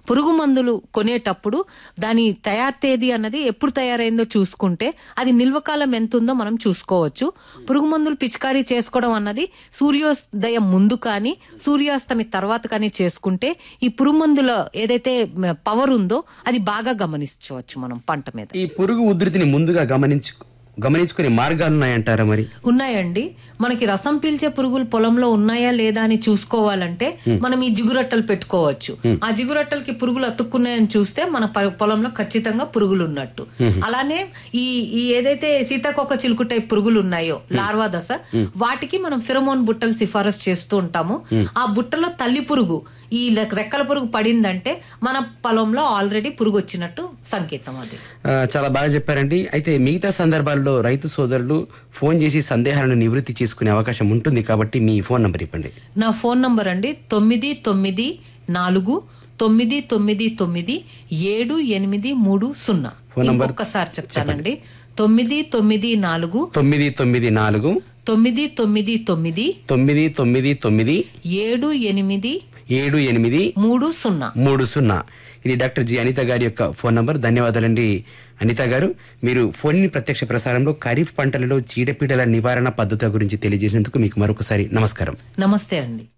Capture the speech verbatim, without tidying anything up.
పురుగు మందులు కొనేటప్పుడు దాని తయారు తేదీ అన్నది ఎప్పుడు తయారైందో చూసుకుంటే అది నిల్వకాలం ఎంత ఉందో మనం చూసుకోవచ్చు. పురుగు మందులు పిచికారీ చేసుకోవడం అన్నది సూర్యోదయం ముందు కానీ సూర్యాస్తమి తర్వాత కానీ చేసుకుంటే ఈ పురుగు మందుల ఏదైతే పవర్ ఉందో అది బాగా గమనించవచ్చు మనం పంట మీద. ఈ పురుగు ఉధృతిని ముందుగా గమనించు గమనించుకునే మార్గాలు ఉన్నాయంటారా? మరి ఉన్నాయండి. మనకి రసం పీల్చే పురుగులు పొలంలో ఉన్నాయా లేదా అని చూసుకోవాలంటే మనం ఈ జిగురట్టలు పెట్టుకోవచ్చు. ఆ జిగురట్టలకి పురుగులు అతుక్కున్నాయని చూస్తే మన పొలంలో ఖచ్చితంగా పురుగులు ఉన్నట్టు. అలానే ఈ ఈ ఏదైతే సీతాకోక చిలుకు టైప్ పురుగులు ఉన్నాయో లార్వా దశ, వాటికి మనం ఫిరమోన్ బుట్టలు సిఫారసు చేస్తూ ఉంటాము. ఆ బుట్టలో తల్లి పురుగు ఈ రెక్కల పురుగు పడిందంటే మన పొలంలో ఆల్రెడీ పురుగు వచ్చినట్టు సంకేతం. అది చాలా బాగా చెప్పారండి. అయితే మిగతా సందర్భాల్లో రైతు సోదరులు ఫోన్ చేసి సందేహాలను నివృత్తి చేసుకునే అవకాశం ఉంటుంది కాబట్టి మీ ఫోన్ నంబర్ ఇవ్వండి. నా ఫోన్ నంబర్ అండి తొమ్మిది తొమ్మిది నాలుగు తొమ్మిది తొమ్మిది తొమ్మిది ఏడు ఎనిమిది మూడు సున్నా. ఫోన్ నంబర్ ఒక్కసారి చెప్తానండి. తొమ్మిది తొమ్మిది నాలుగు తొమ్మిది తొమ్మిది నాలుగు తొమ్మిది తొమ్మిది తొమ్మిది తొమ్మిది తొమ్మిది తొమ్మిది ఏడు ఎనిమిది ఏడు ఎనిమిది మూడు సున్నా మూడు సున్నా. ఇది డాక్టర్ జి అనిత గారి యొక్క ఫోన్ నంబర్. ధన్యవాదాలండి అనిత గారు. మీరు ఫోన్ ప్రత్యక్ష ప్రసారంలో ఖరీఫ్ పంటలలో చీడపీడల నివారణ పద్ధతుల గురించి తెలియజేసినందుకు మీకు మరొకసారి నమస్కారం. నమస్తే అండి.